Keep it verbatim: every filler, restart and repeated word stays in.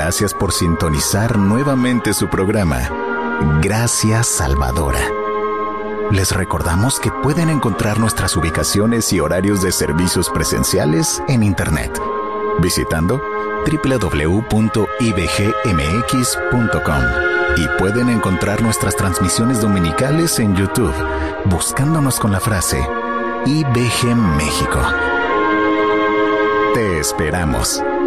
Gracias por sintonizar nuevamente su programa, Gracia Salvadora. Les recordamos que pueden encontrar nuestras ubicaciones y horarios de servicios presenciales en Internet, visitando doble u doble u doble u punto i b g m x punto com, y pueden encontrar nuestras transmisiones dominicales en YouTube, buscándonos con la frase I B G México. Te esperamos.